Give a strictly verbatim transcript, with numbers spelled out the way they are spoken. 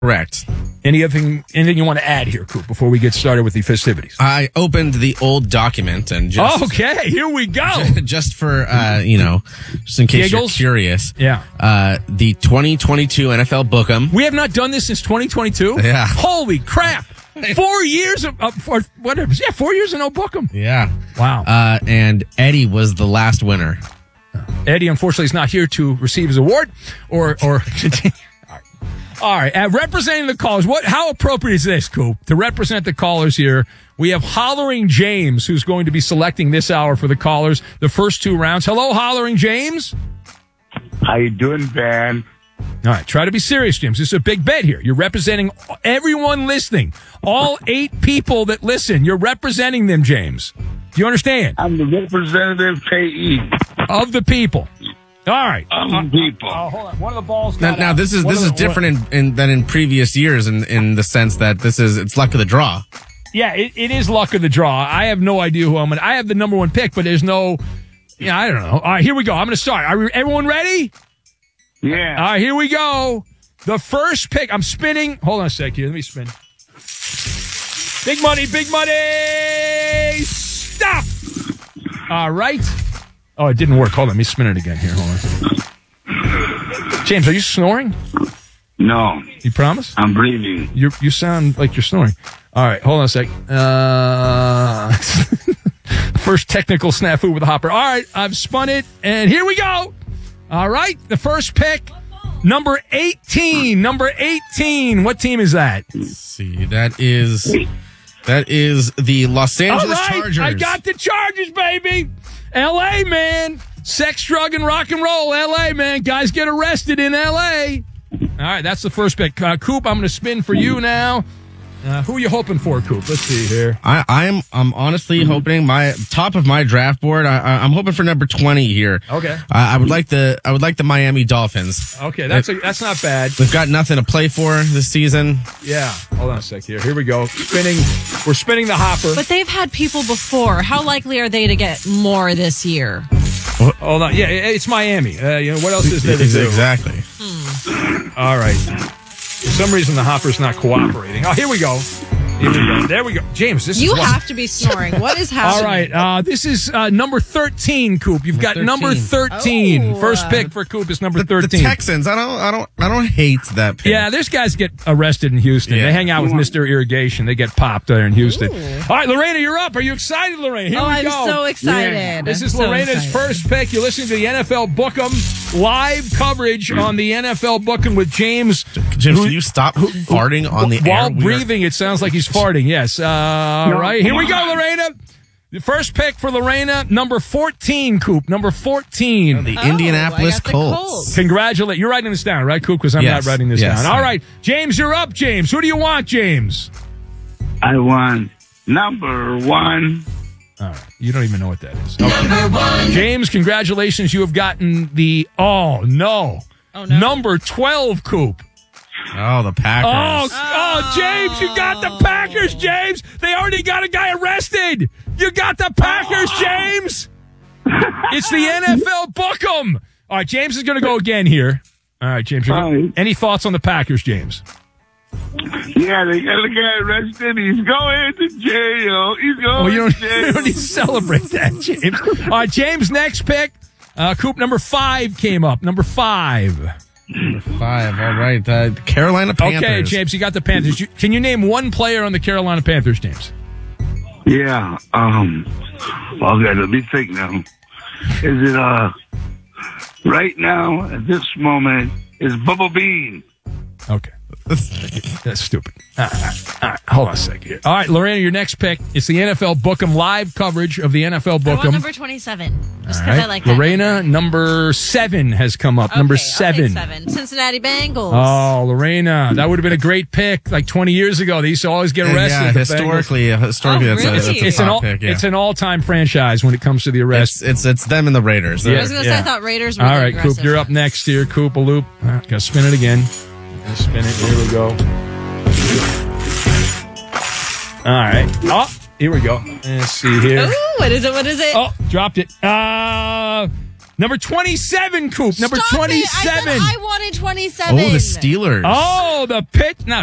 Correct. Anything, anything you want to add here, Coop, before we get started with the festivities? I opened the old document and just okay, here we go. Just for uh, you know, just in case Giggles? you're curious. Yeah. Uh, the twenty twenty-two N F L Book'em. We have not done this since twenty twenty-two. Yeah. Holy crap! Four years of uh, for whatever. Yeah, four years of no Book'em. Yeah. Wow. Uh, and Eddie was the last winner. Eddie, unfortunately, is not here to receive his award or or continue. All right, uh, representing the callers, what? How appropriate is this, Coop, to represent the callers here? We have Hollering James, who's going to be selecting this hour for the callers, the first two rounds. Hello, Hollering James. How you doing, Van? All right, try to be serious, James. This is a big bet here. You're representing everyone listening, all eight people that listen. You're representing them, James. Do you understand? I'm the representative payee of the people. All right. Um, people. Oh, hold on. One of the balls. Now, now this is this is different in, in than in previous years in, in the sense that this is it's luck of the draw. Yeah, it, it is luck of the draw. I have no idea who I'm going to. I have the number one pick, but there's no. Yeah, I don't know. All right, here we go. I'm going to start. Are we, everyone ready? Yeah. All right, here we go. The first pick. I'm spinning. Hold on a sec here. Let me spin. Big money, big money. Stop. All right. Oh, it didn't work. Hold on. Let me spin it again here. Hold on. James, are you snoring? No. You promise? I'm breathing. You you sound like you're snoring. All right. Hold on a sec. Uh, first technical snafu with the hopper. All right. I've spun it, and here we go. All right. The first pick, number eighteen. Number eighteen. What team is that? Let's see. That is that is the Los Angeles All right. Chargers. I got the Chargers, baby. L A, man. Sex, drug, and rock and roll. L A, man. Guys get arrested in L A. All right, that's the first pick. Uh, Coop, I'm going to spin for you now. Uh, who are you hoping for, Coop? Let's see here. I, I'm I'm honestly hoping my top of my draft board. I, I, I'm hoping for number twenty here. Okay. I, I would like the I would like the Miami Dolphins. Okay, that's a, that's not bad. We've got nothing to play for this season. Yeah. Hold on a sec here. Here we go. Spinning. We're spinning the hopper. But they've had people before. How likely are they to get more this year? Hold on. Yeah, it's Miami. Uh, you know what else is there to do? Exactly. Hmm. All right. For some reason, the hopper's not cooperating. Oh, here we go. Here we go. There we go. James, this you is... You have to be snoring. What is happening? All right. Uh, this is uh, number thirteen, Coop. You've got thirteen. number thirteen. Oh. First pick for Coop is number The, the thirteen. Texans. I don't I don't I don't hate that pick. Yeah, there's guys get arrested in Houston. Yeah. They hang out with Mister Irrigation. They get popped there in Houston. Ooh. All right, Lorena, you're up. Are you excited, Lorena? Here oh, we I'm go. so excited. Yeah. This I'm is so Lorena's excited. first pick. You're listening to the N F L Book'em live coverage on the N F L Book'em with James. James, can you stop farting on the While air? We are- breathing, it sounds like he's farting. Yes. Uh, all right, here we go, Lorena. The first pick for Lorena, number fourteen, Coop. Number fourteen. the Oh, Indianapolis I got the Colts. Colts. Congratulate. You're writing this down, right, Coop? Because I'm Yes. not writing this Yes. down. All right. James, you're up, James. Who do you want, James? I want number one. All right. You don't even know what that is. Okay. James, congratulations. You have gotten the, oh, no. Oh, no. Number twelve, Coop. Oh, the Oh, Packers. oh, James, you got the Packers, James. They already got a guy arrested. You got the Packers, James. It's the N F L Book'em. All right, James is going to go again here. All right, James. you're gonna- All right. Any thoughts on the Packers, James? Yeah, they got a guy arrested. He's going to jail. He's going Oh, you don't, to jail. you don't need to celebrate that, James. All right, James, next pick. Uh, Coop, number five came up. Number five. Five. All right. Uh, Carolina Panthers. Okay, James, you got the Panthers. You, can you name one player on the Carolina Panthers, James? Yeah. Um. Okay, let me think now. Is it uh? Right now, at this moment, is Bubba Bean. Okay. That's stupid. All right, all right, hold on a second here. All right, Lorena, your next pick. It's the N F L Book'em live coverage of the N F L I want Book'em. number twenty-seven. Just All because right. I like that. Lorena, number seven has come up. Okay, number I'll take seven. seven. Cincinnati Bengals. Oh, Lorena, that would have been a great pick like twenty years ago. They used to always get Yeah, arrested. yeah, the historically, uh, historically, Oh, that's, a, really? that's a It's an, top all, pick. Yeah. it's an all-time franchise when it comes to the arrest. It's, it's it's them and the Raiders. Yeah. I was going to say, I thought Raiders were All the right, Coop, aggressive you're up ones. next here. Coop, a loop. All right, gotta spin it again. Gotta spin it. Here we go. All right. Oh, here we go. Let's see here. Ooh, what is it? What is it? Oh, dropped it. Uh, Number twenty-seven, Coop. Number Stop it. I said twenty-seven. I wanted twenty-seven. Oh, the Steelers. Oh, the pit. Now,